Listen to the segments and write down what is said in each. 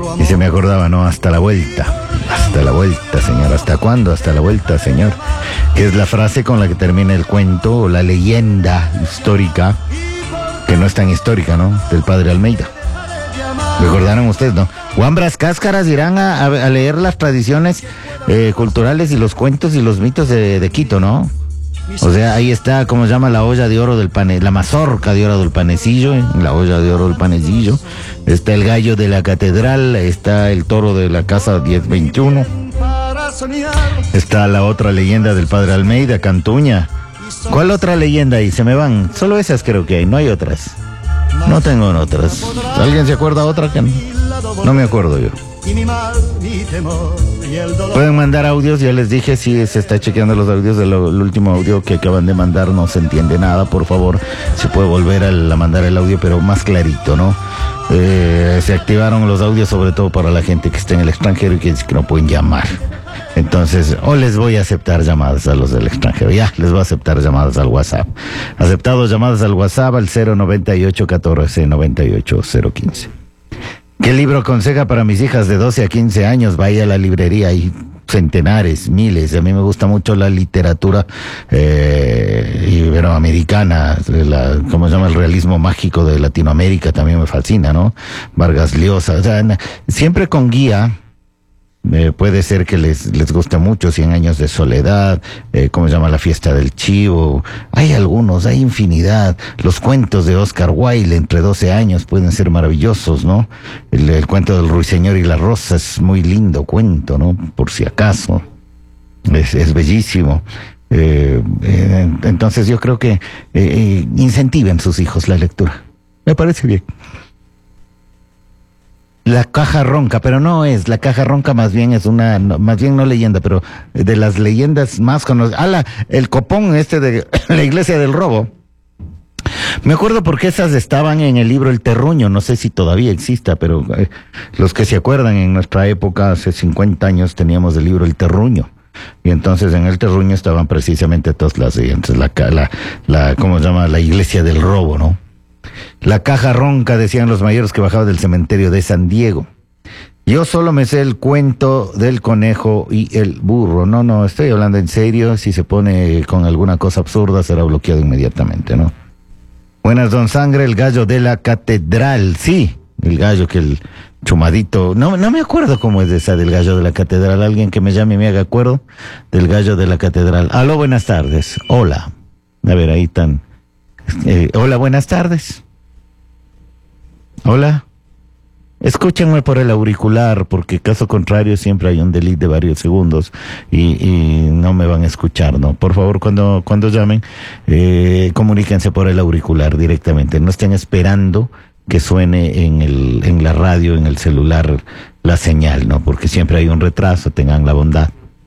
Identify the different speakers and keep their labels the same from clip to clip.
Speaker 1: Y se me acordaba, ¿no? Hasta la vuelta, señor. ¿Hasta cuándo? Hasta la vuelta, señor. Que es la frase con la que termina el cuento o la leyenda histórica, que no es tan histórica, ¿no? Del padre Almeida. ¿Recordaron ustedes, no? Wambras Cáscaras irán a leer las tradiciones culturales y los cuentos y los mitos de Quito, ¿no? O sea, ahí está, ¿cómo se llama? La olla de oro del pane, la mazorca de oro del panecillo, la olla de oro del panecillo. Está el gallo de la catedral, está el toro de la casa 1021. Está la otra leyenda del padre Almeida, Cantuña. ¿Cuál otra leyenda ahí? Se me van. Solo esas creo que hay, no hay otras. No tengo otras. ¿Alguien se acuerda otra que no? No me acuerdo yo. Pueden mandar audios, ya les dije, si se está chequeando los audios del último audio que acaban de mandar, no se entiende nada, por favor, se puede volver a mandar el audio, pero más clarito, ¿no? Se activaron los audios sobre todo para la gente que está en el extranjero y que dice que no pueden llamar. Entonces, les voy a aceptar llamadas a los del extranjero. Ya, les voy a aceptar llamadas al WhatsApp. Aceptados llamadas al WhatsApp al 098 14 98 015. ¿Qué libro aconseja para mis hijas de 12 a 15 años? Vaya a la librería, hay centenares, miles. A mí me gusta mucho la literatura iberoamericana, ¿cómo se llama? El realismo mágico de Latinoamérica también me fascina, ¿no? Vargas Llosa, o sea, siempre con guía. Puede ser que les guste mucho 100 años de soledad, ¿cómo se llama? La fiesta del chivo. Hay algunos, hay infinidad. Los cuentos de Oscar Wilde entre 12 años pueden ser maravillosos, ¿no? El cuento del Ruiseñor y la Rosa es muy lindo cuento, ¿no? Por si acaso. Es bellísimo. Entonces yo creo que incentiven sus hijos la lectura. Me parece bien. La caja ronca, pero no es, la caja ronca más bien es más bien no leyenda, pero de las leyendas más conocidas. El copón de la iglesia del robo. Me acuerdo porque esas estaban en el libro El Terruño, no sé si todavía exista, pero los que se acuerdan, en nuestra época, hace 50 años, teníamos el libro El Terruño. Y entonces en El Terruño estaban precisamente todas las leyendas, ¿cómo se llama? La iglesia del robo, ¿no? La caja ronca, decían los mayores que bajaban del cementerio de San Diego. Yo solo me sé el cuento del conejo y el burro. No, estoy hablando en serio. Si se pone con alguna cosa absurda, será bloqueado inmediatamente, ¿no? Buenas, don Sangre, el gallo de la catedral. Sí, el gallo que el chumadito. No me acuerdo cómo es esa del gallo de la catedral. Alguien que me llame y me haga acuerdo del gallo de la catedral. Aló, buenas tardes. Hola. A ver, ahí están. Hola, buenas tardes. Hola. Escúchenme por el auricular, porque caso contrario siempre hay un delete de varios segundos y no me van a escuchar, ¿no? Por favor, cuando llamen, comuníquense por el auricular directamente. No estén esperando que suene en la radio, en el celular, la señal, ¿no? Porque siempre hay un retraso, tengan la bondad.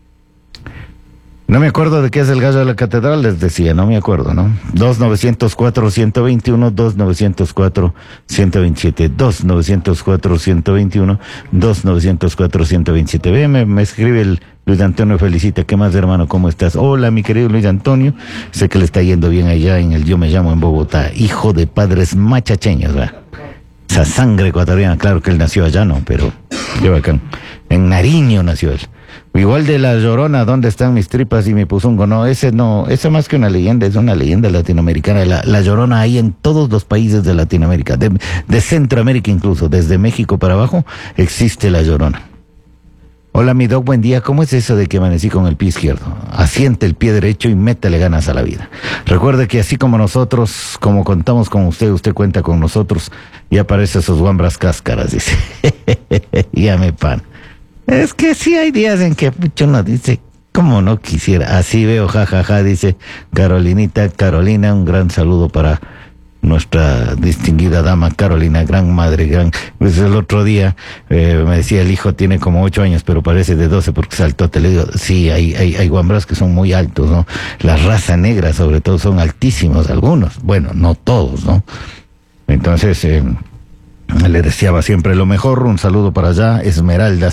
Speaker 1: No me acuerdo de qué es el gallo de la catedral, les decía, no me acuerdo, ¿no? 2904-121, 2904-127, 2904-121, 2904-127. Ve, me escribe el Luis Antonio Felicita, ¿qué más, hermano? ¿Cómo estás? Hola, mi querido Luis Antonio, sé que le está yendo bien allá en el Yo Me Llamo en Bogotá, hijo de padres machacheños, ¿verdad? Esa sangre ecuatoriana, claro que él nació allá, ¿no? Pero, qué bacán. En Nariño nació él. Igual de La Llorona, ¿dónde están mis tripas y mi puzungo? No, ese más que una leyenda, es una leyenda latinoamericana. La Llorona hay en todos los países de Latinoamérica, de Centroamérica incluso, desde México para abajo, existe La Llorona. Hola, mi doc, buen día. ¿Cómo es eso de que amanecí con el pie izquierdo? Asiente el pie derecho y métale ganas a la vida. Recuerde que así como nosotros, como contamos con usted cuenta con nosotros, y aparece sus guambras cáscaras, dice. Llame pan. Es que sí hay días en que uno dice, ¿cómo no quisiera? Así veo, jajaja, dice Carolina, un gran saludo para nuestra distinguida dama Carolina, gran madre, pues el otro día me decía, el hijo tiene como 8 años, pero parece de 12 porque saltó. Te le digo, sí, hay guambras que son muy altos, ¿no? La raza negra sobre todo son altísimos algunos, bueno, no todos, ¿no? Entonces, le deseaba siempre lo mejor. Un saludo para allá, Esmeralda.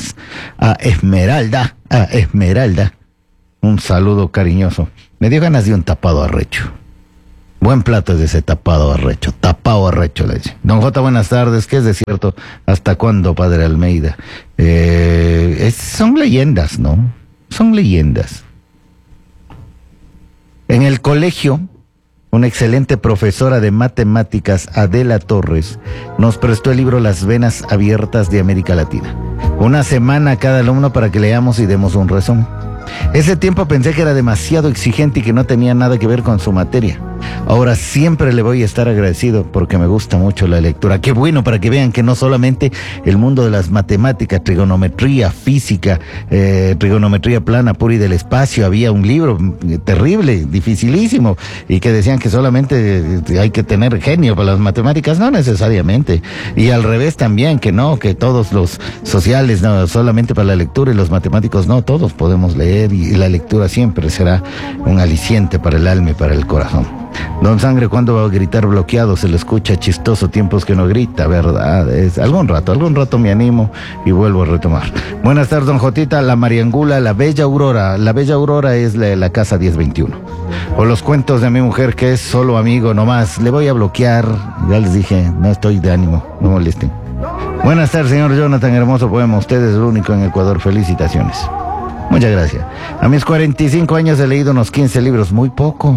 Speaker 1: Un saludo cariñoso. Me dio ganas de un tapado arrecho. Buen plato es ese tapado arrecho le dice. Don J, buenas tardes. ¿Qué es de cierto? ¿Hasta cuándo, padre Almeida? Son leyendas, ¿no? Son leyendas. En el colegio, una excelente profesora de matemáticas, Adela Torres, nos prestó el libro Las Venas Abiertas de América Latina. Una semana a cada alumno para que leamos y demos un resumen. Ese tiempo pensé que era demasiado exigente y que no tenía nada que ver con su materia. Ahora siempre le voy a estar agradecido porque me gusta mucho la lectura. Qué bueno, para que vean que no solamente el mundo de las matemáticas, trigonometría, física, trigonometría plana pura y del espacio. Había un libro terrible, dificilísimo, y que decían que solamente hay que tener genio para las matemáticas. No necesariamente. Y al revés también, que no, que todos los sociales, no, solamente para la lectura, y los matemáticos no, todos podemos leer, y la lectura siempre será un aliciente para el alma y para el corazón. Don Sangre, ¿cuándo va a gritar bloqueado? Se le escucha chistoso, tiempos que no grita, ¿verdad? Algún rato me animo y vuelvo a retomar. Buenas tardes, don Jotita. La Mariangula, la Bella Aurora. La Bella Aurora es la casa 1021. O los cuentos de mi mujer, que es solo amigo nomás. Le voy a bloquear. Ya les dije, no estoy de ánimo, no molesten. Buenas tardes, señor Jonathan, hermoso poema. Usted es el único en Ecuador. Felicitaciones. Muchas gracias. A mis 45 años he leído unos 15 libros. Muy poco,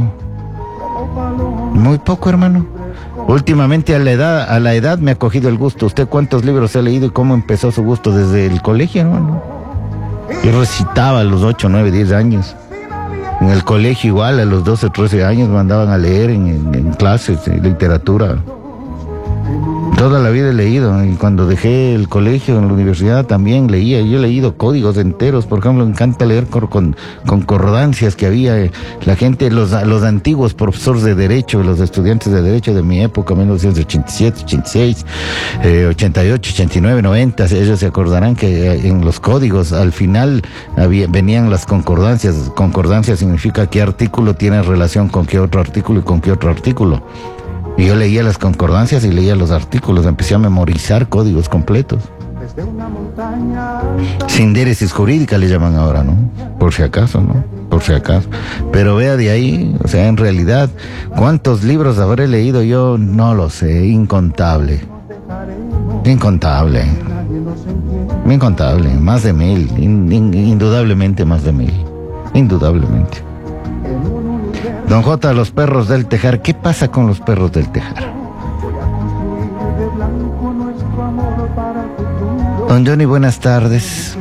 Speaker 1: hermano. Últimamente a la edad me ha cogido el gusto. ¿Usted cuántos libros ha leído y cómo empezó su gusto? Desde el colegio, hermano. Yo recitaba a los 8, 9, 10 años. En el colegio igual, a los 12, 13 años me mandaban a leer en clases de literatura. Toda la vida he leído, y cuando dejé el colegio, en la universidad también leía. Yo he leído códigos enteros. Por ejemplo, me encanta leer con concordancias que había. La gente, los antiguos profesores de Derecho, los estudiantes de Derecho de mi época, 1987, 86, 88, 89, 90, ellos se acordarán que en los códigos, al final, venían las concordancias. Concordancia significa qué artículo tiene relación con qué otro artículo y con qué otro artículo. Y yo leía las concordancias y leía los artículos, empecé a memorizar códigos completos. Sindéresis jurídica le llaman ahora, ¿no? Por si acaso, ¿no? Por si acaso. Pero vea de ahí, o sea, en realidad, ¿cuántos libros habré leído yo? No lo sé, incontable, más de 1000, indudablemente más de 1000, indudablemente. Don J, los perros del Tejar. ¿Qué pasa con los perros del Tejar? Don Johnny, buenas tardes.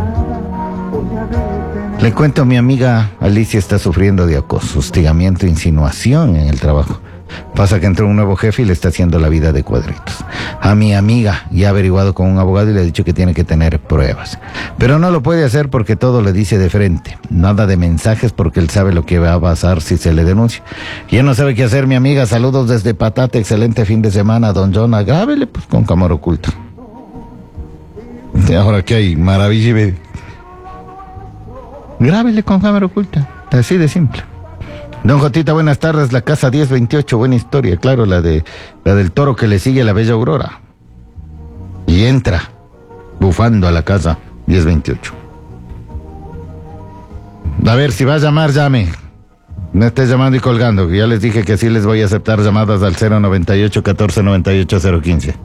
Speaker 1: Le cuento, a mi amiga Alicia está sufriendo de acoso, hostigamiento, insinuación en el trabajo. Pasa que entró un nuevo jefe y le está haciendo la vida de cuadritos. A mi amiga ya ha averiguado con un abogado y le ha dicho que tiene que tener pruebas. Pero no lo puede hacer porque todo le dice de frente. Nada de mensajes porque él sabe lo que va a pasar si se le denuncia. Y él no sabe qué hacer, mi amiga. Saludos desde Patate. Excelente fin de semana, don John. Grábele pues con cámara oculta. Ahora que hay maravilla, baby. Grábele con cámara oculta. Así de simple. Don Jotita, buenas tardes. La casa 1028, buena historia, claro, la del toro que le sigue a la Bella Aurora. Y entra bufando a la casa 1028. A ver, si va a llamar, llame. No esté llamando y colgando, que ya les dije que sí les voy a aceptar llamadas al 098 14 98 015.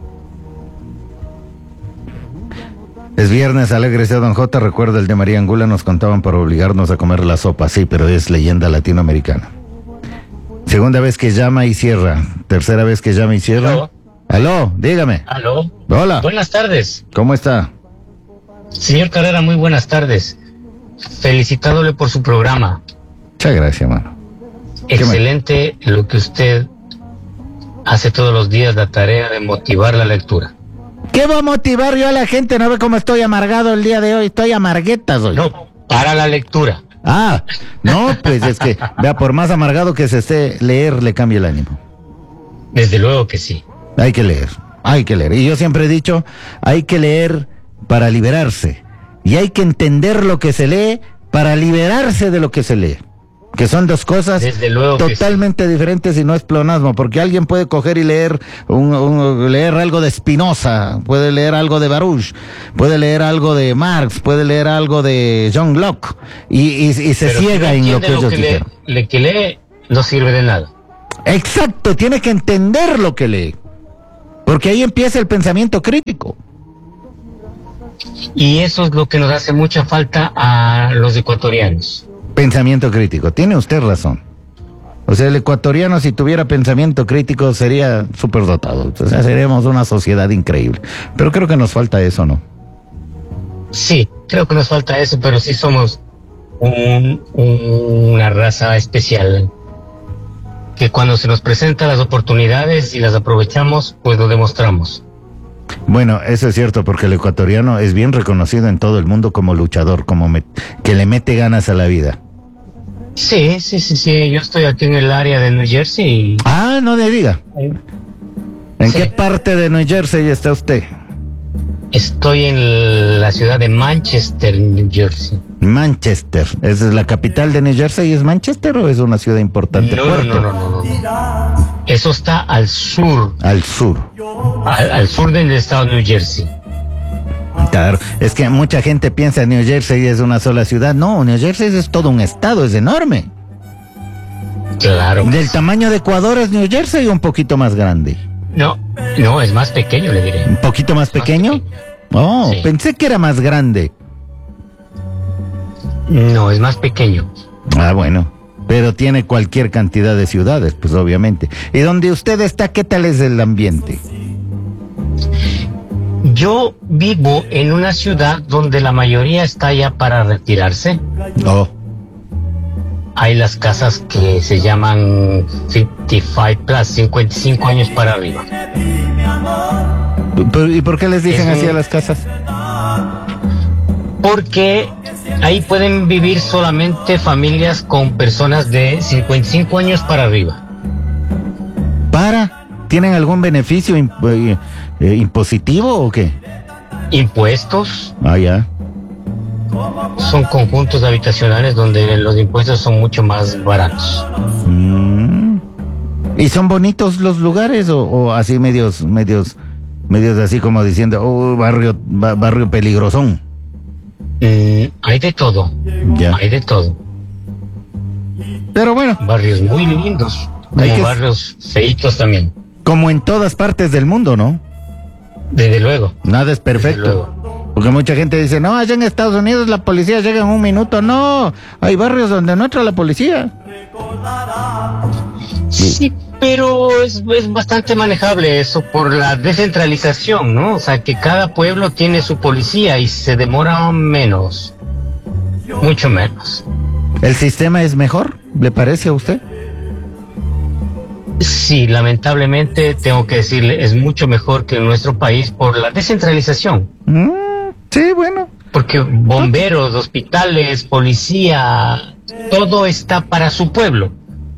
Speaker 1: Es viernes, alegre sea don J. Recuerda el de María Angula, nos contaban para obligarnos a comer la sopa. Sí, pero es leyenda latinoamericana. Segunda vez que llama y cierra. Tercera vez que llama y cierra.
Speaker 2: Aló.
Speaker 1: Aló, dígame.
Speaker 2: Aló.
Speaker 1: Hola.
Speaker 2: Buenas tardes.
Speaker 1: ¿Cómo está?
Speaker 2: Señor Carrera, muy buenas tardes. Felicitándole por su programa.
Speaker 1: Muchas gracias, mano.
Speaker 2: Excelente lo que usted hace todos los días, la tarea de motivar la lectura.
Speaker 1: ¿Qué va a motivar yo a la gente? ¿No ve cómo estoy amargado el día de hoy? Estoy amarguetas hoy.
Speaker 2: No, para la lectura.
Speaker 1: Ah, no, pues es que, vea, por más amargado que se esté, leer le cambia el ánimo.
Speaker 2: Desde luego que sí.
Speaker 1: Hay que leer, hay que leer. Y yo siempre he dicho, hay que leer para liberarse. Y hay que entender lo que se lee para liberarse de lo que se lee. Que son dos cosas totalmente diferentes y no es pleonasmo, porque alguien puede coger y leer leer algo de Spinoza, puede leer algo de Baruch, puede leer algo de Marx, puede leer algo de John Locke y se ciega en lo que ellos dijeron.
Speaker 2: Que lee no sirve de nada.
Speaker 1: Exacto, tiene que entender lo que lee. Porque ahí empieza el pensamiento crítico.
Speaker 2: Y eso es lo que nos hace mucha falta a los ecuatorianos.
Speaker 1: Pensamiento crítico, tiene usted razón. O sea, el ecuatoriano, si tuviera pensamiento crítico, sería superdotado. O sea, seríamos una sociedad increíble. Pero creo que nos falta eso, ¿no?
Speaker 2: Sí, creo que nos falta eso, pero sí somos una raza especial. Que cuando se nos presentan las oportunidades y las aprovechamos, pues lo demostramos.
Speaker 1: Bueno, eso es cierto, porque el ecuatoriano es bien reconocido en todo el mundo como luchador, que le mete ganas a la vida.
Speaker 2: Sí. Yo estoy aquí en el área de New Jersey y...
Speaker 1: Ah, no me diga. ¿En qué parte de New Jersey está usted?
Speaker 2: Estoy en la ciudad de Manchester, New Jersey.
Speaker 1: Manchester. ¿Es la capital de New Jersey? ¿Es Manchester o es una ciudad importante?
Speaker 2: No. Eso está al sur.
Speaker 1: Al sur.
Speaker 2: Al sur del estado de New Jersey.
Speaker 1: Claro, es que mucha gente piensa New Jersey es una sola ciudad. No, New Jersey es todo un estado, es enorme.
Speaker 2: Claro.
Speaker 1: ¿Del tamaño de Ecuador es New Jersey o un poquito más grande?
Speaker 2: No, es más pequeño, le diré.
Speaker 1: ¿Un poquito más pequeño? Oh, sí. Pensé que era más grande.
Speaker 2: No, es más pequeño.
Speaker 1: Ah, bueno. Pero tiene cualquier cantidad de ciudades, pues obviamente. ¿Y donde usted está, qué tal es el ambiente?
Speaker 2: Yo vivo en una ciudad donde la mayoría está ya para retirarse.
Speaker 1: Oh.
Speaker 2: Hay las casas que se llaman 55 plus, 55 años para arriba.
Speaker 1: ¿Y por qué les dicen así a las casas?
Speaker 2: Porque ahí pueden vivir solamente familias con personas de 55 años para arriba.
Speaker 1: ¿Tienen algún beneficio impositivo o qué?
Speaker 2: Impuestos.
Speaker 1: Ah, ya.
Speaker 2: Son conjuntos habitacionales donde los impuestos son mucho más baratos.
Speaker 1: ¿Y son bonitos los lugares o así medios así como diciendo, barrio peligrosón?
Speaker 2: Hay de todo.
Speaker 1: Ya.
Speaker 2: Hay de todo.
Speaker 1: Pero bueno.
Speaker 2: Barrios muy lindos. Como barrios feitos también.
Speaker 1: Como en todas partes del mundo, ¿no?
Speaker 2: Desde luego.
Speaker 1: Nada es perfecto. Porque mucha gente dice, no, allá en Estados Unidos la policía llega en un minuto. No, hay barrios donde no entra la policía.
Speaker 2: Sí, pero es bastante manejable eso por la descentralización, ¿no? O sea, que cada pueblo tiene su policía y se demora menos. Mucho menos.
Speaker 1: ¿El sistema es mejor? ¿Le parece a usted?
Speaker 2: Sí, lamentablemente tengo que decirle, es mucho mejor que en nuestro país por la descentralización.
Speaker 1: Sí, bueno.
Speaker 2: Porque bomberos, hospitales, policía, todo está para su pueblo.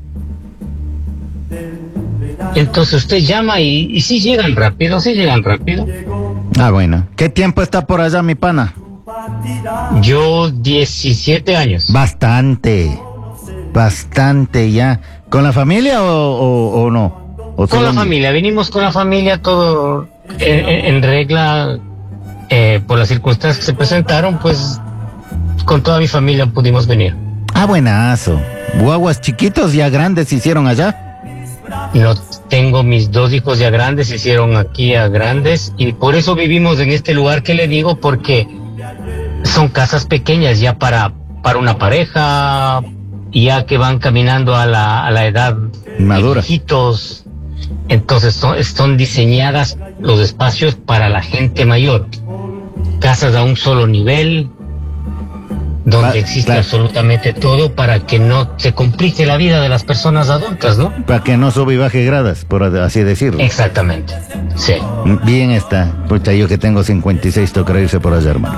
Speaker 2: Entonces usted llama y sí llegan rápido.
Speaker 1: Ah, bueno. ¿Qué tiempo está por allá, mi pana?
Speaker 2: Yo 17 años.
Speaker 1: Bastante ya. ¿Con la familia o no?
Speaker 2: Con la familia, vinimos con la familia, todo en regla, por las circunstancias que se presentaron, pues con toda mi familia pudimos venir.
Speaker 1: Ah, buenazo. ¿Guaguas chiquitos ya grandes se hicieron allá?
Speaker 2: No, tengo mis 2 hijos ya grandes, se hicieron aquí a grandes, y por eso vivimos en este lugar que le digo, porque son casas pequeñas ya para una pareja, ya que van caminando a la edad
Speaker 1: madura.
Speaker 2: Viejitos. Entonces son diseñadas los espacios para la gente mayor. Casas a un solo nivel, donde existe absolutamente todo para que no se complique la vida de las personas adultas, ¿no?
Speaker 1: Para que no sube y baje gradas, por así decirlo.
Speaker 2: Exactamente, sí.
Speaker 1: Bien está. Pucha, yo que tengo 56 toca irse por allá, hermano.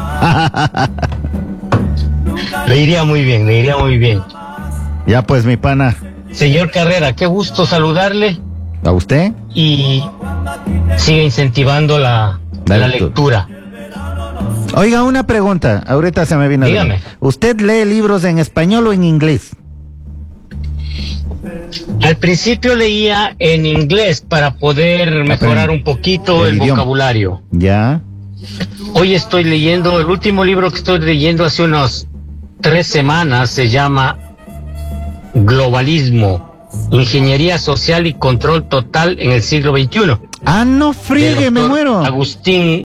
Speaker 2: Le iría muy bien.
Speaker 1: Ya pues, mi pana.
Speaker 2: Señor Carrera, qué gusto saludarle.
Speaker 1: ¿A usted?
Speaker 2: Y sigue incentivando la lectura.
Speaker 1: Oiga, una pregunta. Ahorita se me vino.
Speaker 2: Dígame.
Speaker 1: ¿Usted lee libros en español o en inglés?
Speaker 2: Al principio leía en inglés para poder mejorar un poquito el vocabulario.
Speaker 1: Ya.
Speaker 2: Hoy estoy leyendo, el último libro que estoy leyendo hace unos 3 semanas se llama Globalismo, Ingeniería Social y Control Total en el siglo XXI.
Speaker 1: Ah, no friegue, me muero.
Speaker 2: Agustín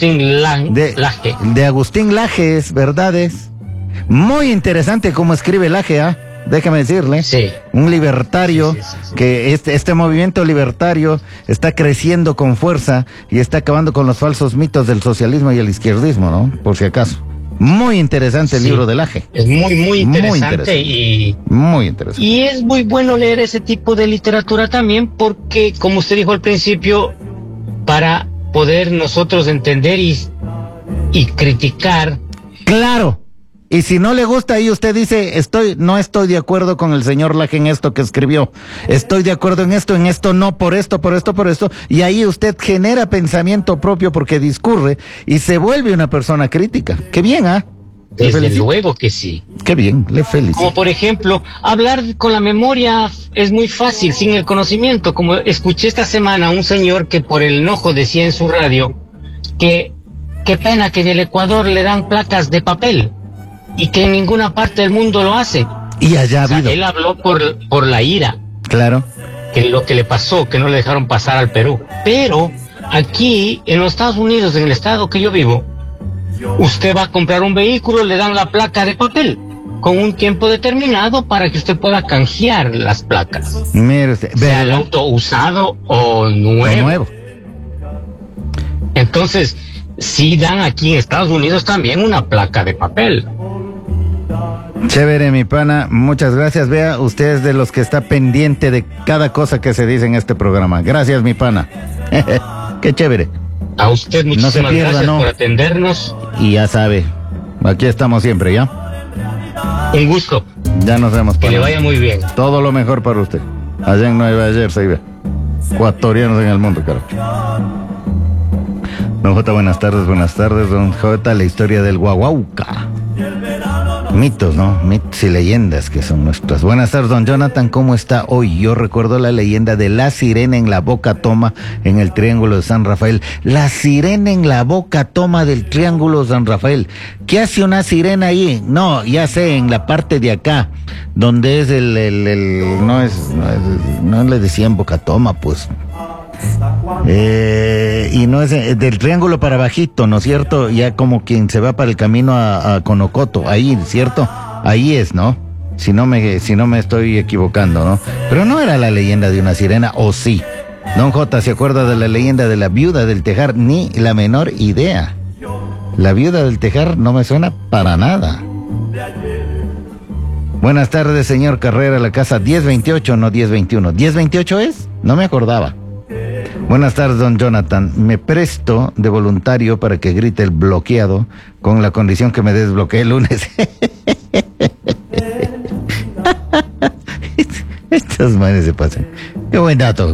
Speaker 2: Laje.
Speaker 1: De Agustín Laje, es verdades. Muy interesante cómo escribe Laje, ¿ah? Déjame decirle.
Speaker 2: Sí.
Speaker 1: Un libertario,
Speaker 2: sí.
Speaker 1: que este movimiento libertario está creciendo con fuerza y está acabando con los falsos mitos del socialismo y el izquierdismo, ¿no? Por si acaso. Muy interesante el libro de Laje.
Speaker 2: Es muy interesante,
Speaker 1: muy interesante.
Speaker 2: Y es muy bueno leer ese tipo de literatura también porque, como usted dijo al principio, para poder nosotros entender y criticar.
Speaker 1: Claro. Y si no le gusta ahí usted dice, no estoy de acuerdo con el señor Laje en esto que escribió. Estoy de acuerdo en esto no, por esto. Y ahí usted genera pensamiento propio porque discurre y se vuelve una persona crítica. Qué bien, ¿ah?
Speaker 2: Desde luego que sí.
Speaker 1: Qué bien, le felicito.
Speaker 2: Como por ejemplo, hablar con la memoria es muy fácil, sin el conocimiento. Como escuché esta semana a un señor que por el enojo decía en su radio que qué pena que en el Ecuador le dan placas de papel y que en ninguna parte del mundo lo hace.
Speaker 1: Y allá ha habido.
Speaker 2: Él habló por la ira.
Speaker 1: Claro.
Speaker 2: Que lo que le pasó, que no le dejaron pasar al Perú. Pero aquí, en los Estados Unidos, en el estado que yo vivo, usted va a comprar un vehículo, le dan la placa de papel con un tiempo determinado para que usted pueda canjear las placas.
Speaker 1: Mire usted,
Speaker 2: sea el auto usado o nuevo. Entonces, sí dan aquí en Estados Unidos también una placa de papel.
Speaker 1: Chévere, mi pana, muchas gracias. Vea, usted es de los que está pendiente de cada cosa que se dice en este programa. Gracias, mi pana. Qué chévere.
Speaker 2: A usted muchísimas gracias por atendernos.
Speaker 1: Y ya sabe, aquí estamos siempre, ¿ya?
Speaker 2: Un gusto.
Speaker 1: Ya nos vemos.
Speaker 2: Que le vaya muy bien.
Speaker 1: Todo lo mejor para usted. Allá en Nueva Jersey, ve. Ecuatorianos en el mundo, carajo. Don J, buenas tardes, don J, la historia del Guaguauca. Mitos, ¿no? Mitos y leyendas que son nuestras. Buenas tardes, don Jonathan, ¿cómo está hoy? Yo recuerdo la leyenda de la sirena en la Boca Toma en el Triángulo de San Rafael. La sirena en la Boca Toma del Triángulo de San Rafael. ¿Qué hace una sirena ahí? No, ya sé, en la parte de acá, donde es no le decían Boca Toma, pues. Y no es del Triángulo para bajito, ¿no es cierto? Ya como quien se va para el camino a Conocoto, ahí, ¿cierto? Ahí es, ¿no? Si no me estoy equivocando, ¿no? Pero no era la leyenda de una sirena, ¿o sí? Don J, ¿se acuerda de la leyenda de la viuda del Tejar? Ni la menor idea. La viuda del Tejar no me suena para nada. Buenas tardes, señor Carrera, la casa 1028, no 1021. ¿1028 es? No me acordaba. Buenas tardes, don Jonathan. Me presto de voluntario para que grite el bloqueado con la condición que me desbloquee el lunes. Estos manes se pasan. Qué buen dato.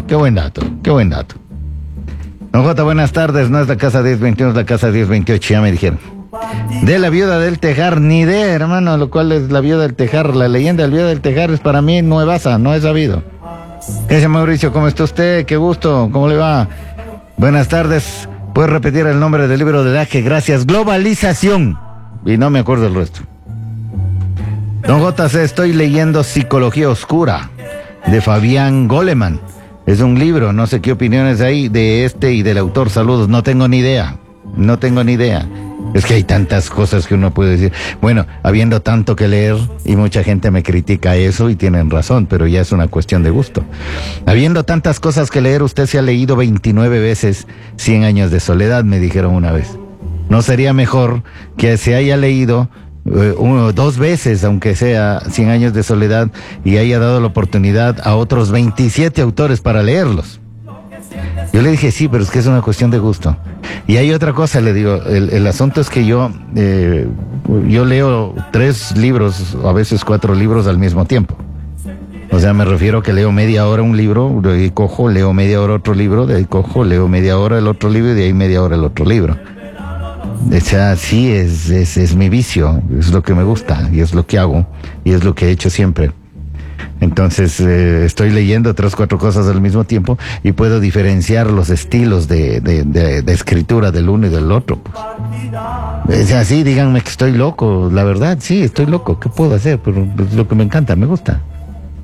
Speaker 1: Don J, buenas tardes. No es la casa 1021, es la casa 1028, ya me dijeron. De la viuda del Tejar, ni idea, hermano, lo cual es la viuda del Tejar. La leyenda del viuda del Tejar es para mí nuevaza, no he sabido. Ese Mauricio, ¿cómo está usted? Qué gusto, ¿cómo le va? Buenas tardes. ¿Puedes repetir el nombre del libro de Laje? Gracias. Globalización. Y no me acuerdo el resto. Don JC, estoy leyendo Psicología Oscura de Fabián Goleman. Es un libro, no sé qué opiniones hay de este y del autor. Saludos, no tengo ni idea. Es que hay tantas cosas que uno puede decir. Bueno, habiendo tanto que leer, y mucha gente me critica eso y tienen razón, pero ya es una cuestión de gusto. Habiendo tantas cosas que leer, usted se ha leído 29 veces 100 años de soledad, me dijeron una vez. ¿No sería mejor que se haya leído 2 veces, aunque sea 100 años de soledad, y haya dado la oportunidad a otros 27 autores para leerlos? Yo le dije, sí, pero es que es una cuestión de gusto. Y hay otra cosa, le digo, el asunto es que yo leo 3 libros, a veces 4 libros al mismo tiempo. O sea, me refiero que leo media hora un libro, de ahí cojo, leo media hora otro libro, de ahí cojo, leo media hora el otro libro y de ahí media hora el otro libro. O sea, sí, es mi vicio, es lo que me gusta y es lo que hago y es lo que he hecho siempre. Entonces estoy leyendo 3 o 4 cosas al mismo tiempo y puedo diferenciar los estilos de escritura del uno y del otro, pues. O sea, sí, díganme que estoy loco, la verdad, sí, estoy loco, ¿qué puedo hacer? Pero es lo que me encanta, me gusta.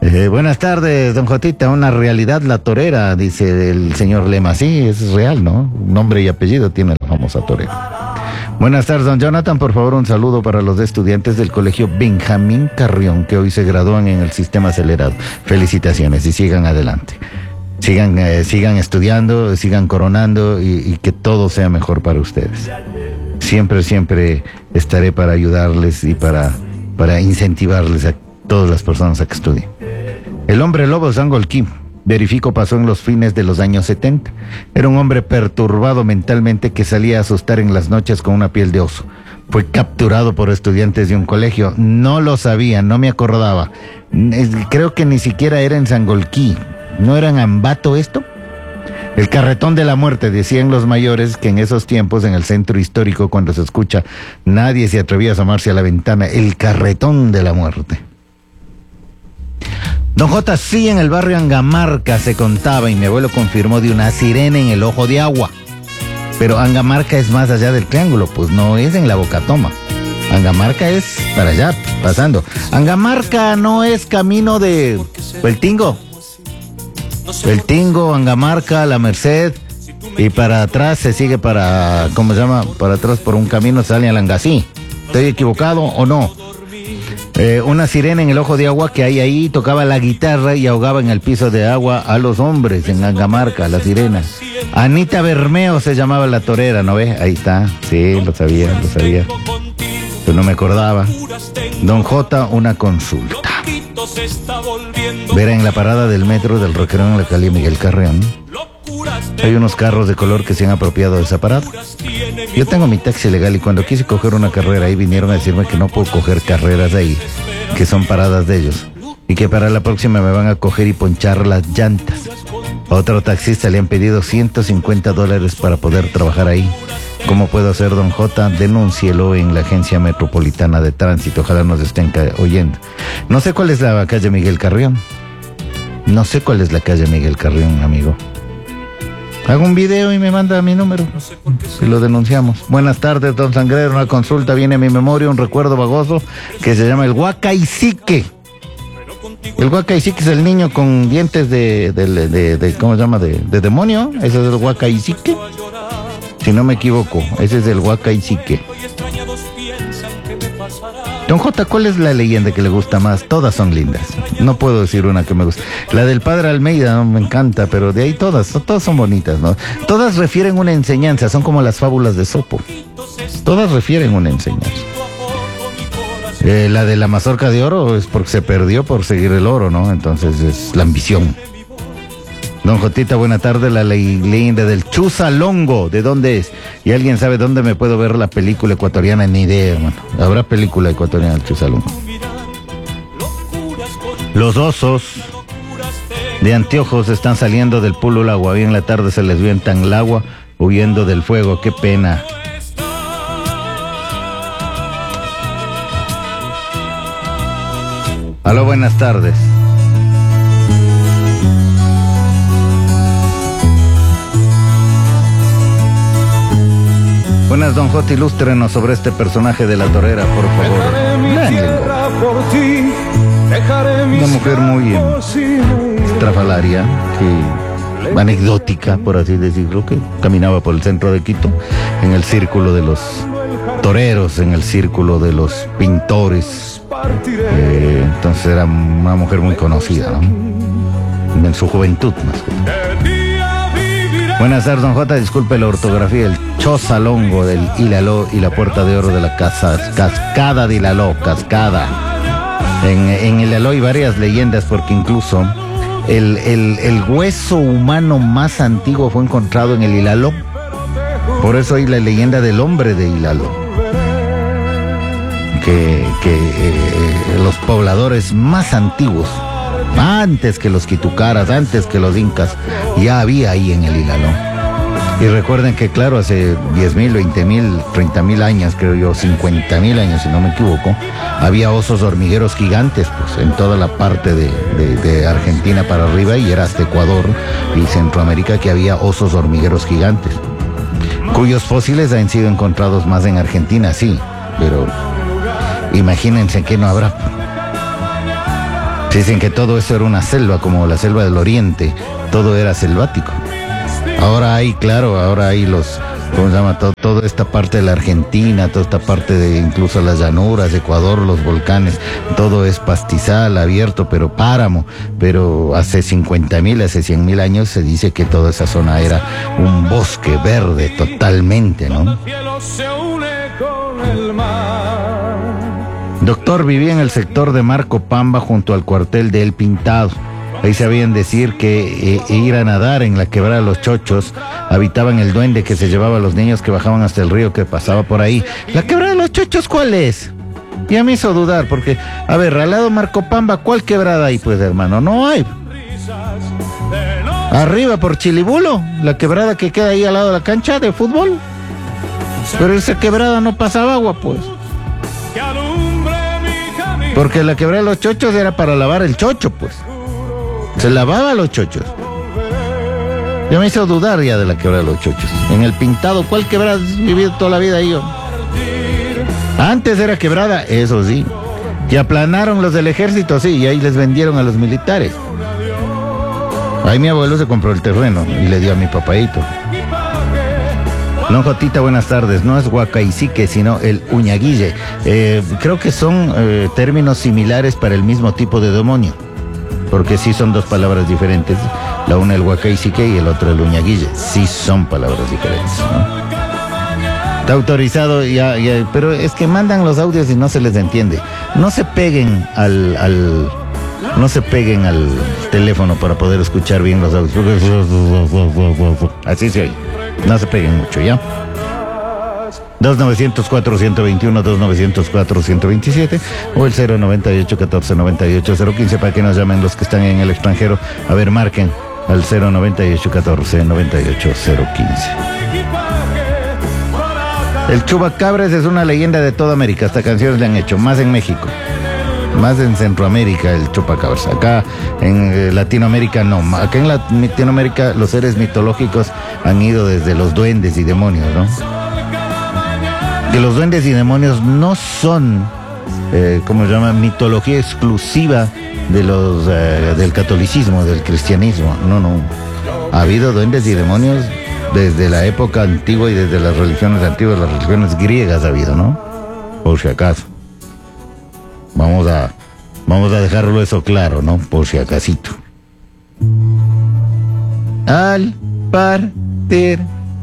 Speaker 1: Buenas tardes, don Jotita. Una realidad la torera, dice el señor Lema. Sí, es real, ¿no? Nombre y apellido tiene la famosa torera. Buenas tardes, don Jonathan. Por favor, un saludo para los estudiantes del colegio Benjamín Carrión, que hoy se gradúan en el sistema acelerado. Felicitaciones y sigan adelante. Sigan estudiando, sigan coronando y que todo sea mejor para ustedes. Siempre estaré para ayudarles y para incentivarles a todas las personas a que estudien. El hombre lobo Zangolquí, verifico, pasó en los fines de los años 70. Era un hombre perturbado mentalmente que salía a asustar en las noches con una piel de oso. Fue capturado por estudiantes de un colegio. No lo sabía, no me acordaba. Creo que ni siquiera era en Zangolquí. ¿No era en Ambato esto? El carretón de la muerte, decían los mayores que en esos tiempos en el centro histórico, cuando se escucha, nadie se atrevía a asomarse a la ventana. El carretón de la muerte. Don J, sí, en el barrio Angamarca se contaba, y mi abuelo confirmó, de una sirena en el Ojo de Agua. Pero Angamarca es más allá del triángulo, pues no es en la Bocatoma. Angamarca es para allá, pasando. Angamarca no es camino de El Tingo. El Tingo, Angamarca, La Merced, y para atrás se sigue para, ¿cómo se llama? Para atrás por un camino sale a Langasí. ¿Estoy equivocado o no? Una sirena en el Ojo de Agua que hay ahí, tocaba la guitarra y ahogaba en el piso de agua a los hombres en Angamarca, la sirena. Anita Bermeo se llamaba la torera, ¿no ves? Ahí está, sí, lo sabía. Pero no me acordaba. Don J, una consulta. Verá, en la parada del metro del Roquerón en la calle Miguel Carrión, hay unos carros de color que se han apropiado de esa parada. Yo tengo mi taxi legal y cuando quise coger una carrera ahí vinieron a decirme que no puedo coger carreras ahí, que son paradas de ellos, y que para la próxima me van a coger y ponchar las llantas. A otro taxista le han pedido $150 para poder trabajar ahí. ¿Cómo puedo hacer, don J? Denúncielo en la Agencia Metropolitana de Tránsito. Ojalá nos estén oyendo. No sé cuál es la calle Miguel Carrión. Amigo. Hago un video y me manda mi número y lo denunciamos. Buenas tardes, don Sangrero. Una consulta, viene a mi memoria un recuerdo vagoso que se llama el Huacaicique. El Huacaicique es el niño con dientes de ¿cómo se llama? De demonio. Ese es el Huacaicique. Si no me equivoco, ese es el Huacaicique. Don J, ¿cuál es la leyenda que le gusta más? Todas son lindas. No puedo decir una que me gusta. La del padre Almeida, ¿no? Me encanta, pero de ahí todas son bonitas, ¿no? Todas refieren una enseñanza, son como las fábulas de Sopo. Todas refieren una enseñanza. La de la mazorca de oro es porque se perdió por seguir el oro, ¿no? Entonces es la ambición. Don Jotita, buena tarde. La leyenda del Chusalongo, ¿de dónde es? ¿Y alguien sabe dónde me puedo ver la película ecuatoriana? Ni idea, hermano. ¿Habrá película ecuatoriana del Chusalongo? Los osos de anteojos están saliendo del pulo del agua. Hoy en la tarde se les vientan el agua huyendo del fuego. ¡Qué pena! Aló, buenas tardes. Buenas, don J, ilústrenos sobre este personaje de la torera, por favor. Una mujer muy estrafalaria, anecdótica, por así decirlo, que caminaba por el centro de Quito, en el círculo de los toreros, en el círculo de los pintores. Entonces era una mujer muy conocida, ¿no? En su juventud, más que todo. Buenas tardes, don J. Disculpe la ortografía. El Chosalongo del Ilaló y la Puerta de Oro de la Cascada de Ilaló. Cascada. En Ilaló hay varias leyendas porque incluso el hueso humano más antiguo fue encontrado en el Ilaló. Por eso hay la leyenda del hombre de Ilaló. Que los pobladores más antiguos, antes que los quitucaras, antes que los incas, ya había ahí en el Ilaló. Y recuerden que, claro, hace 10,000, 20,000, 30,000 años, creo yo, 50,000 años, si no me equivoco, había osos hormigueros gigantes, pues, en toda la parte de Argentina para arriba, y era hasta Ecuador y Centroamérica que había osos hormigueros gigantes, cuyos fósiles han sido encontrados más en Argentina, sí, pero imagínense que no habrá. Dicen que todo eso era una selva, como la selva del Oriente, todo era selvático. Ahora hay, claro, los, ¿cómo se llama? Toda esta parte de la Argentina, toda esta parte de incluso las llanuras, Ecuador, los volcanes, todo es pastizal, abierto, pero páramo. Pero hace 50.000, hace 100.000 años se dice que toda esa zona era un bosque verde totalmente, ¿no? Doctor, vivía en el sector de Marcopamba junto al cuartel de El Pintado. Ahí sabían decir que ir a nadar en la quebrada de los Chochos habitaban el duende que se llevaba a los niños que bajaban hasta el río que pasaba por ahí. ¿La quebrada de los Chochos cuál es? Ya me hizo dudar porque, a ver, al lado Marcopamba, ¿cuál quebrada hay? Pues hermano, no hay. Arriba por Chilibulo, la quebrada que queda ahí al lado de la cancha de fútbol. Pero esa quebrada no pasaba agua, pues. Porque la quebrada de los Chochos era para lavar el chocho, pues. Se lavaba los chochos. Ya me hizo dudar ya de la quebrada de los Chochos. En El Pintado, ¿cuál quebrada? He vivido toda la vida ahí yo. Antes era quebrada, eso sí. Que aplanaron los del ejército, sí, y ahí les vendieron a los militares. Ahí mi abuelo se compró el terreno y le dio a mi papaito. Don Jotita, buenas tardes. No es Huacaicique, sino el Uñaguille. Creo que son términos similares para el mismo tipo de demonio. Porque sí son dos palabras diferentes. La una el Huacaicique y el otro el Uñaguille. Sí son palabras diferentes, ¿no? Está autorizado, ya, pero es que mandan los audios y no se les entiende. No se peguen no se peguen al teléfono para poder escuchar bien los audios. Así se oye. No se peguen mucho, ¿ya? 2904-121, 2904-127 o el 098-1498-015 para que nos llamen los que están en el extranjero. A ver, marquen al 098-1498-015. El Chupacabras es una leyenda de toda América. Hasta canciones le han hecho, más en México, más en Centroamérica el Chupacabras. Acá en Latinoamérica no. Acá en Latinoamérica los seres mitológicos han ido desde los duendes y demonios, ¿no? Que los duendes y demonios no son, ¿cómo se llama? Mitología exclusiva de los del catolicismo, del cristianismo. No. Ha habido duendes y demonios desde la época antigua y desde las religiones antiguas, las religiones griegas ha habido, ¿no? Por si acaso. Vamos a dejarlo eso claro, ¿no? Por si acasito. Al partir.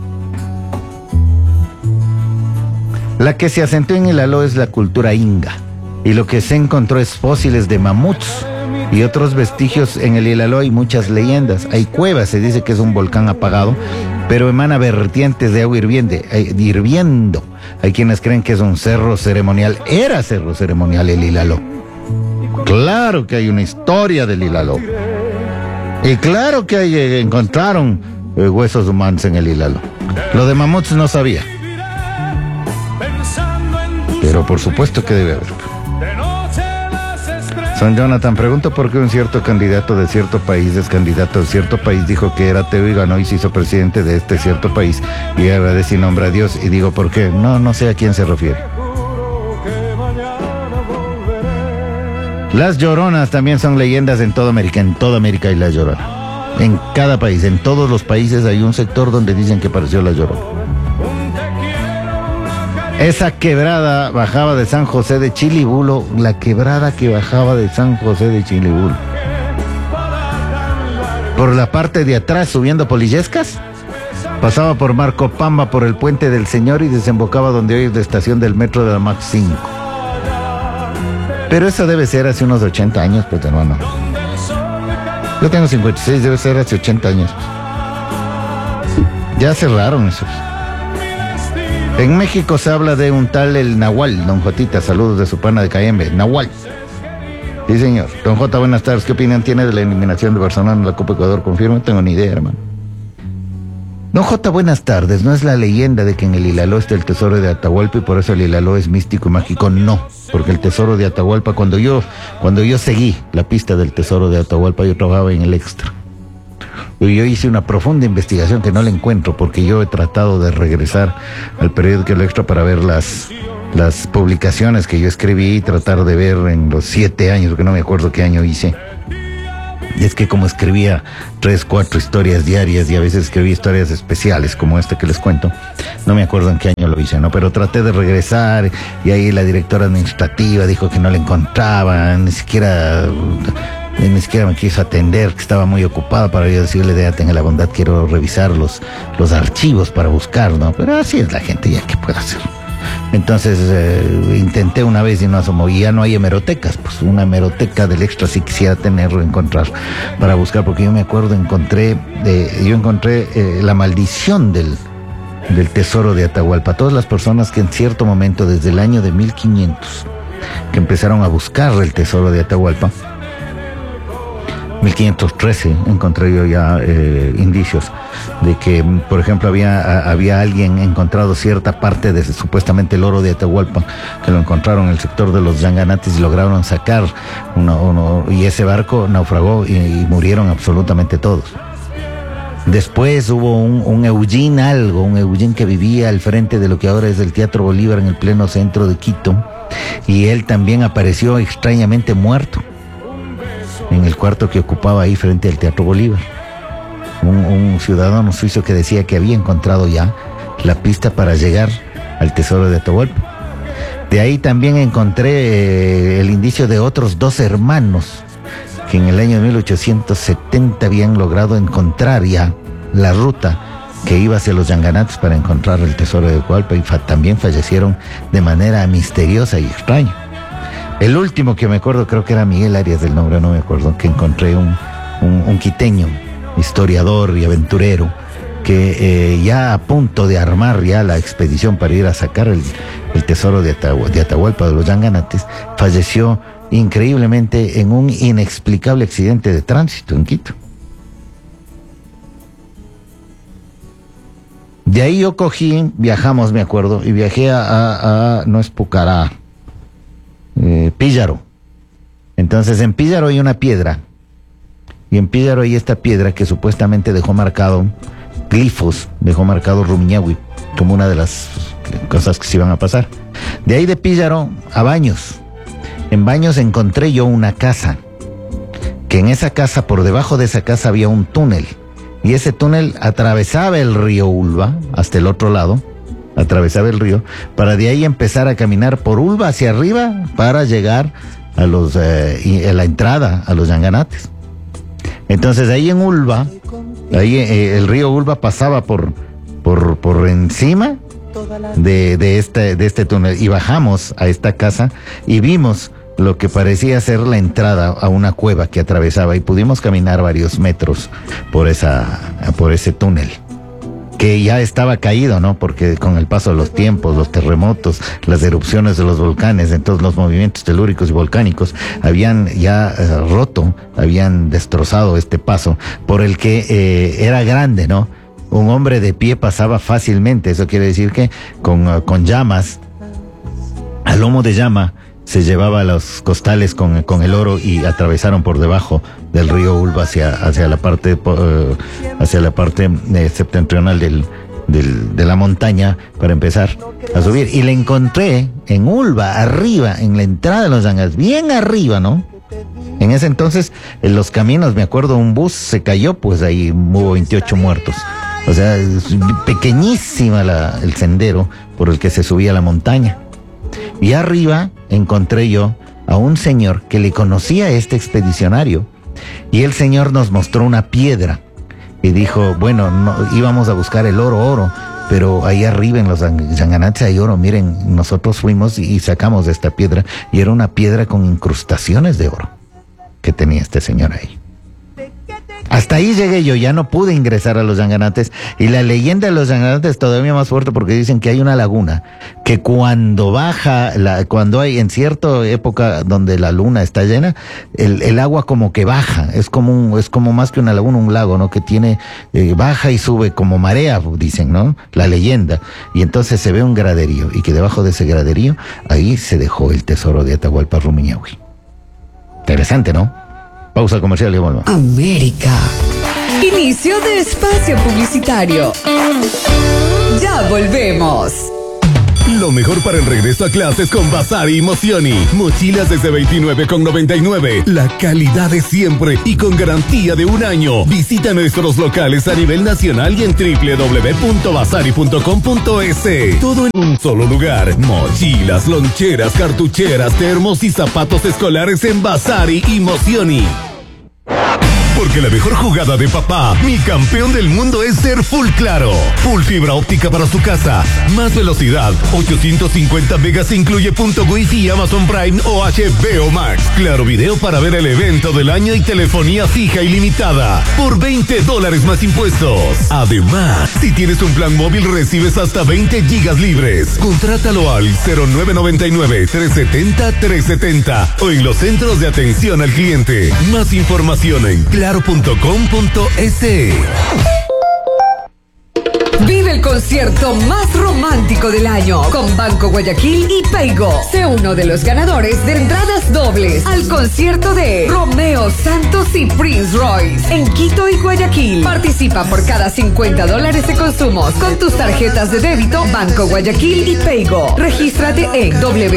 Speaker 1: La que se asentó en el Aló es la cultura inga, y lo que se encontró es fósiles de mamuts y otros vestigios. En el Ilaló hay muchas leyendas. Hay cuevas, se dice que es un volcán apagado, pero emana vertientes de agua hirviendo. Hay quienes creen que es un cerro ceremonial. Era cerro ceremonial el Ilaló. Claro que hay una historia del Ilaló. Y claro que encontraron huesos humanos en el Ilaló. Lo de mamuts no sabía. Pero por supuesto que debe haber. Son Jonathan, pregunto por qué un cierto candidato de cierto país es candidato de cierto país, dijo que era ateo y ganó y se hizo presidente de este cierto país y agradece y nombra a Dios, y digo por qué. No sé a quién se refiere. Las Lloronas también son leyendas en toda América hay la Llorona. En cada país, en todos los países hay un sector donde dicen que apareció la Llorona. Esa quebrada bajaba de San José de Chilibulo, la quebrada que bajaba de San José de Chilibulo. Por la parte de atrás, subiendo Polillescas, pasaba por Marcopamba, por el Puente del Señor y desembocaba donde hoy es la estación del metro de la Max 5. Pero eso debe ser hace unos 80 años, pues hermano. Yo tengo 56, debe ser hace 80 años. Ya cerraron esos. En México se habla de un tal el Nahual, don Jotita, saludos de su pana de Cayembe, Nahual. Sí, señor. Don Jota, buenas tardes. ¿Qué opinión tiene de la eliminación de Barcelona en la Copa Ecuador? Confirmo, no tengo ni idea, hermano. Don Jota, buenas tardes. No es la leyenda de que en el Ilaló está el tesoro de Atahualpa y por eso el Ilaló es místico y mágico. No, porque el tesoro de Atahualpa, cuando yo seguí la pista del tesoro de Atahualpa, yo trabajaba en el Extra. Y yo hice una profunda investigación que no la encuentro porque yo he tratado de regresar al periódico El Extra para ver las las publicaciones que yo escribí y tratar de ver en los 7 años, que no me acuerdo qué año hice. Y es que como escribía 3, 4 historias diarias y a veces escribía historias especiales como esta que les cuento, no me acuerdo en qué año lo hice, ¿no? Pero traté de regresar y ahí la directora administrativa dijo que no la encontraba, ni siquiera me quiso atender, que estaba muy ocupada, para yo decirle, tenga la bondad, quiero revisar los archivos para buscar, ¿no? Pero así es la gente, ya que puede hacer. Entonces intenté una vez y no asomó, y ya no hay hemerotecas, pues una hemeroteca del Extra sí quisiera tenerlo, encontrar para buscar, porque yo me acuerdo, encontré la maldición del tesoro de Atahualpa. Todas las personas que en cierto momento, desde el año de 1500, que empezaron a buscar el tesoro de Atahualpa, 1513 encontré yo ya indicios de que, por ejemplo, había alguien encontrado cierta parte de supuestamente el oro de Atahualpa, que lo encontraron en el sector de los Yanganates y lograron sacar y ese barco naufragó y murieron absolutamente todos. Después hubo un Eugene que vivía al frente de lo que ahora es el Teatro Bolívar en el pleno centro de Quito, y él también apareció extrañamente muerto en el cuarto que ocupaba ahí frente al Teatro Bolívar. Un ciudadano suizo que decía que había encontrado ya la pista para llegar al tesoro de Atahualpa. De ahí también encontré el indicio de otros 2 hermanos que en el año 1870 habían logrado encontrar ya la ruta que iba hacia los Yanganates para encontrar el tesoro de Atahualpa, y también fallecieron de manera misteriosa y extraña. El último que me acuerdo, creo que era Miguel Arias del nombre, no me acuerdo, que encontré un quiteño, historiador y aventurero, que ya a punto de armar ya la expedición para ir a sacar el tesoro de Atahualpa, de los Yanganates, falleció increíblemente en un inexplicable accidente de tránsito en Quito. De ahí yo viajamos, me acuerdo, y viajé no es Pucará, Píllaro. Entonces en Píllaro hay una piedra, y en Píllaro hay esta piedra que supuestamente dejó marcado glifos, dejó marcado Rumiñahui como una de las cosas que se iban a pasar. De ahí de Píllaro a Baños. En Baños encontré yo una casa, que en esa casa, por debajo de esa casa había un túnel, y ese túnel atravesaba el río Ulva hasta el otro lado, atravesaba el río, para de ahí empezar a caminar por Ulva hacia arriba para llegar a la entrada a los Yanganates. Entonces ahí en Ulva, el río Ulva pasaba por encima de este túnel, y bajamos a esta casa y vimos lo que parecía ser la entrada a una cueva que atravesaba, y pudimos caminar varios metros por ese túnel, que ya estaba caído, ¿no? Porque con el paso de los tiempos, los terremotos, las erupciones de los volcanes, entonces los movimientos telúricos y volcánicos habían ya roto, habían destrozado este paso, por el que era grande, ¿no? Un hombre de pie pasaba fácilmente. Eso quiere decir que con llamas, a lomo de llama, se llevaba los costales con el oro, y atravesaron por debajo del río Ulva hacia la parte septentrional de la montaña, para empezar a subir. Y le encontré en Ulva, arriba, en la entrada de los Yanganates, bien arriba, ¿no? En ese entonces, en los caminos, me acuerdo, un bus se cayó, pues ahí hubo 28 muertos. O sea, es pequeñísima el sendero por el que se subía a la montaña. Y arriba encontré yo a un señor que le conocía a este expedicionario, y el señor nos mostró una piedra y dijo, bueno, no, íbamos a buscar el oro, pero ahí arriba en los Yanganates hay oro. Miren, nosotros fuimos y sacamos esta piedra, y era una piedra con incrustaciones de oro que tenía este señor ahí. Hasta ahí llegué yo, ya no pude ingresar a los Yanganates, y la leyenda de los Yanganates es todavía más fuerte, porque dicen que hay una laguna que cuando cuando hay en cierta época donde la luna está llena, el agua como que baja, es como más que una laguna, un lago, ¿no? Que tiene, baja y sube como marea, dicen, ¿no? La leyenda. Y entonces se ve un graderío, y que debajo de ese graderío, ahí se dejó el tesoro de Atahualpa Rumiñahui. Interesante, ¿no? Pausa comercial y volvemos.
Speaker 3: América. Inicio de espacio publicitario. Ya volvemos.
Speaker 4: Lo mejor para el regreso a clases con Vasari y Mozioni. Mochilas desde $29,99. La calidad de siempre y con garantía de 1 año. Visita nuestros locales a nivel nacional y en www.vasari.com.es. Todo en un solo lugar. Mochilas, loncheras, cartucheras, termos y zapatos escolares en Vasari y Mozioni. Porque la mejor jugada de papá, mi campeón del mundo, es ser Full Claro. Full fibra óptica para su casa. Más velocidad. 850 megas incluye punto Wi-Fi, Amazon Prime o HBO Max. Claro Video para ver el evento del año y telefonía fija ilimitada. Por $20 más impuestos. Además, si tienes un plan móvil recibes hasta 20 gigas libres. Contrátalo al 0999-370-370 o en los centros de atención al cliente. Más información en claro.com.es.
Speaker 3: Vive el concierto más romántico del año con Banco Guayaquil y Paygo. Sé uno de los ganadores de entradas dobles al concierto de Romeo Santos y Prince Royce en Quito y Guayaquil. Participa por cada $50 de consumos con tus tarjetas de débito Banco Guayaquil y Paygo. Regístrate en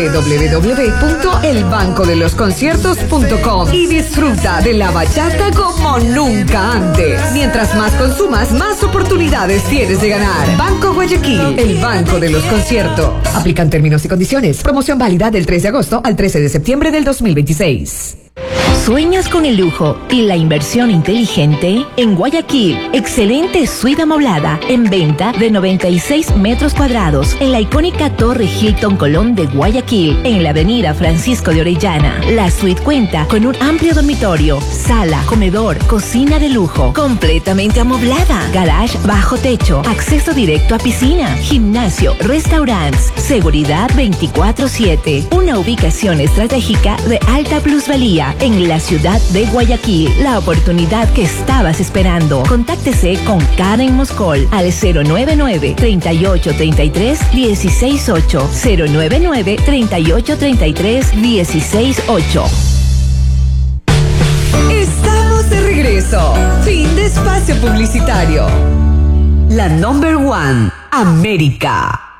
Speaker 3: www.elbancodelosconciertos.com y disfruta de la bachata como nunca antes. Mientras más consumas, más oportunidades tienes de ganar. Banco Guayaquil, el banco de los conciertos. Aplican términos y condiciones. Promoción válida del 3 de agosto al 13 de septiembre del 2026.
Speaker 5: ¿Sueñas con el lujo y la inversión inteligente? En Guayaquil, excelente suite amoblada en venta de 96 metros cuadrados en la icónica Torre Hilton Colón de Guayaquil, en la avenida Francisco de Orellana. La suite cuenta con un amplio dormitorio, sala, comedor, cocina de lujo, completamente amoblada, garage bajo techo, acceso directo a piscina, gimnasio, restaurantes, seguridad 24/7. Una ubicación estratégica de alta plusvalía en la ciudad de Guayaquil, la oportunidad que estabas esperando. Contáctese con Karen Moscol al 099-3833-168, 099-3833-168.
Speaker 3: Estamos de regreso. Fin de espacio publicitario. La number one, América.